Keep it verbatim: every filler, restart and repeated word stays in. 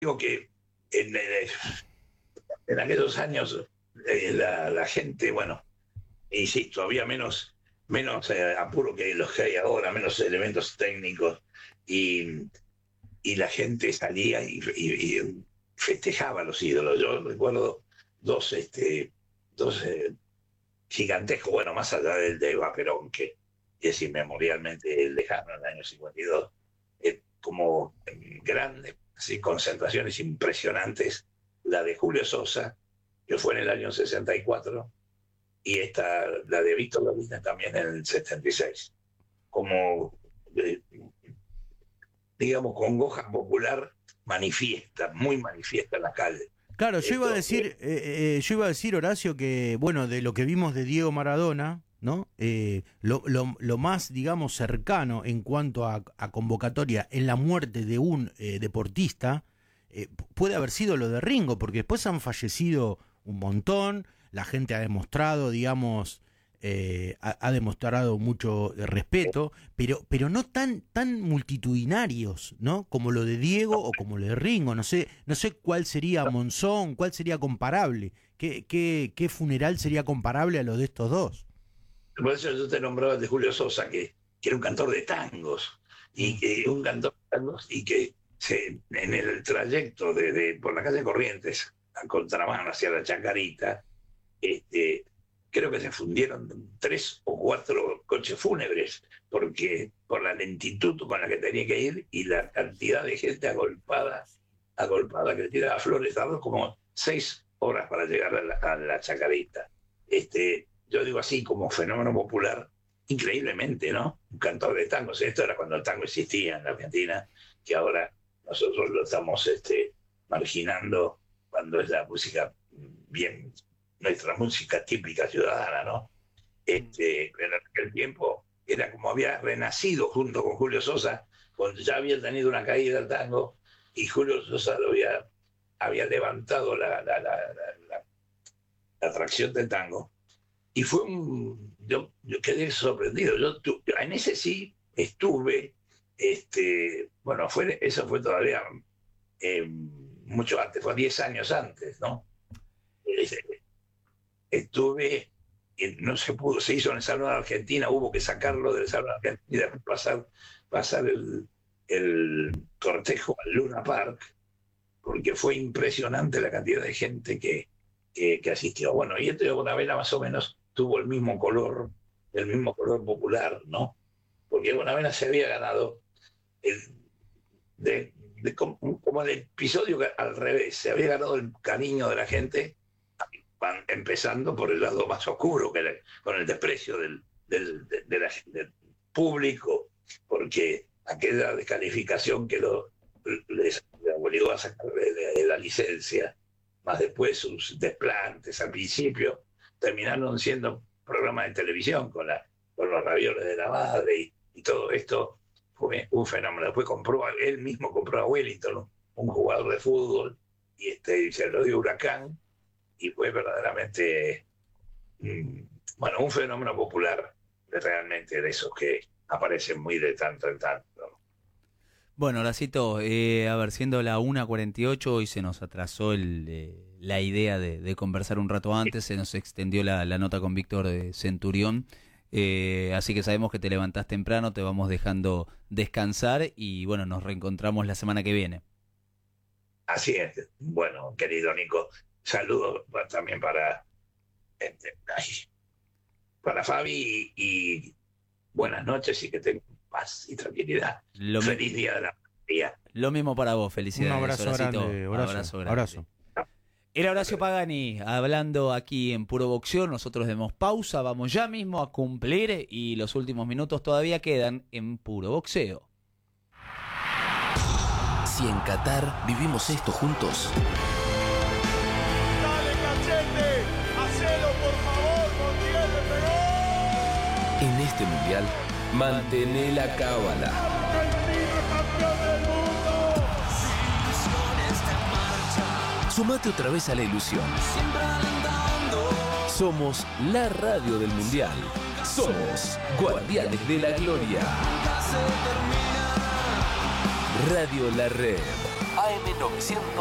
digo que en, en aquellos años eh, la, la gente, bueno, insisto, había menos, menos eh, apuro que los que hay ahora, menos elementos técnicos, y, y la gente salía y, y, y festejaba a los ídolos. Yo recuerdo dos, este, dos eh, gigantescos, bueno, más allá del de Eva Perón, que es inmemorialmente lejano, en el año cincuenta y dos, eh, como grandes así, concentraciones impresionantes, la de Julio Sosa, que fue en el año sesenta y cuatro, y esta, la de Víctor Lorina también en el setenta y seis, como, eh, digamos, congoja popular manifiesta, muy manifiesta en la calle. Claro, yo Esto, iba a decir, eh, eh, yo iba a decir, Horacio, que bueno, de lo que vimos de Diego Maradona, ¿no? Eh, lo, lo, lo más, digamos, cercano en cuanto a, a convocatoria en la muerte de un eh, deportista eh, puede haber sido lo de Ringo, porque después han fallecido un montón, la gente ha demostrado, digamos, eh, ha, ha demostrado mucho respeto, pero, pero no tan, tan multitudinarios, ¿no? Como lo de Diego o como lo de Ringo. No sé, no sé cuál sería Monzón, cuál sería comparable, qué, qué, qué funeral sería comparable a lo de estos dos. Por eso yo te nombraba de Julio Sosa, que, que era un cantor de tangos, y que un cantor de tangos, y que se, en el trayecto de, de por la calle Corrientes, a contramano hacia la Chacarita, este, creo que se fundieron tres o cuatro coches fúnebres, porque por la lentitud con la que tenía que ir y la cantidad de gente agolpada, agolpada que tiraba flores, tardó como seis horas para llegar a la, a la Chacarita. Este, yo digo así, como fenómeno popular, increíblemente, ¿no? Un cantor de tangos. Esto era cuando el tango existía en la Argentina, que ahora nosotros lo estamos este, marginando cuando es la música bien, nuestra música típica ciudadana, ¿no? Este, en aquel tiempo era como había renacido junto con Julio Sosa, cuando ya había tenido una caída el tango, y Julio Sosa lo había, había levantado la, la, la, la, la, la atracción del tango. Y fue un... Yo, yo quedé sorprendido. Yo, tu, en ese sí estuve, este, bueno, fue, eso fue todavía eh, mucho antes, fue diez años antes, ¿no? Estuve, y no se pudo, se hizo en el Salón de Argentina, hubo que sacarlo del Salón de Argentina, pasar, pasar el, el cortejo al Luna Park, porque fue impresionante la cantidad de gente que, que, que asistió. Bueno, y este de Bonavena más o menos tuvo el mismo color, el mismo color popular, ¿no? Porque Bonavena se había ganado el, de, de, como, como el episodio al revés, se había ganado el cariño de la gente, empezando por el lado más oscuro, que era con el desprecio del, del, de, de la, del público, porque aquella descalificación que lo, les obligó a sacar de, de, de la licencia, más después sus desplantes al principio, terminaron siendo programas de televisión con, la, con los ravioles de la madre y, y todo esto fue un fenómeno. Después compró, él mismo compró a Wellington, un jugador de fútbol, y este, se lo dio Huracán, y fue verdaderamente, mmm, bueno, un fenómeno popular, realmente de esos que aparecen muy de tanto en tanto, ¿no? Bueno, Horacito, eh, a ver, siendo la una cuarenta y ocho, hoy se nos atrasó el, eh, la idea de, de conversar un rato antes, se nos extendió la, la nota con Víctor de Centurión, eh, así que sabemos que te levantás temprano, te vamos dejando descansar y bueno, nos reencontramos la semana que viene. Así es, bueno, querido Nico, saludos también para, para Fabi y, y buenas noches y que tengas paz y tranquilidad. Lo Feliz día de la familia. Lo mismo para vos, felicidades. Un abrazo Horacito. grande, abrazo, abrazo grande. abrazo. Era Horacio Pagani hablando aquí en Puro Boxeo. Nosotros demos pausa, vamos ya mismo a cumplir y los últimos minutos todavía quedan en Puro Boxeo. Si en Qatar vivimos esto juntos. ¡Dale, Cachete! ¡Hacelo, por favor! ¡Montiel le pegó! En este mundial, mantené la cábala. ¡Argentina, campeón del mundo! Sumate otra vez a la ilusión. Somos la radio del mundial. Somos Guardianes de la Gloria. Radio La Red. A A M novecientos